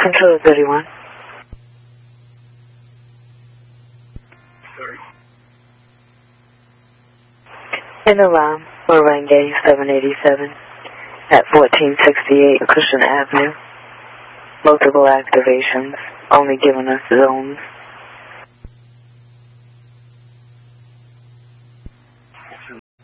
Control 31. Sorry. In alarm, Morange 787 at 1468 Cushion Avenue. Multiple activations, only giving us zones.